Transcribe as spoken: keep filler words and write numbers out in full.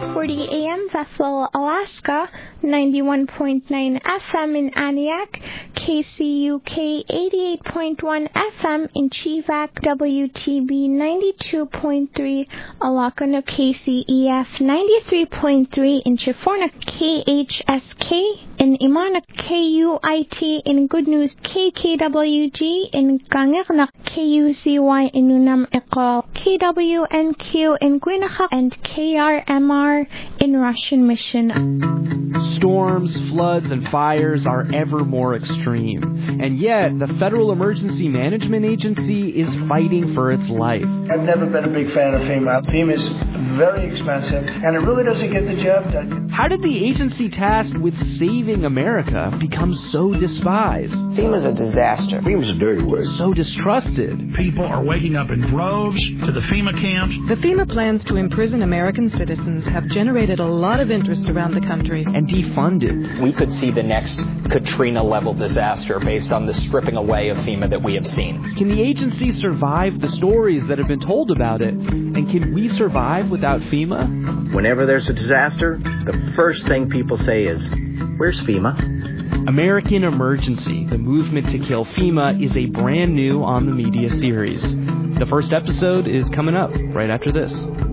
forty A M Bethel, Alaska, ninety-one point nine F M in Aniak, K C U K eighty-eight point one F M in Chivak, W T B ninety-two point three, Alakano K C E F ninety-three point three in Chiforna, K H S K in Imana, K U I T in Good News, K K W G in Gangirna, K U Z Y in Unam Ekol, K W N Q in Gwinachak, and K R M R in Russian Mission. Storms, floods, and fires are ever more extreme, and yet the Federal Emergency Management Agency is fighting for its life. I've never been a big fan of FEMA. FEMA is very expensive, and it really doesn't get the job done. How did the agency tasked with saving America become so despised? FEMA's a disaster. FEMA's a dirty word. So distrusted. People are waking up in droves to the FEMA camps. The FEMA plans to imprison American citizens have generated a lot of interest around the country. And defunded. We could see the next Katrina-level disaster based on the stripping away of FEMA that we have seen. Can the agency survive the stories that have been told about it? And can we survive without FEMA? Whenever there's a disaster, the first thing people say is, "Where's FEMA?" American Emergency, the movement to kill FEMA, is a brand new On the Media series. The first episode is coming up right after this.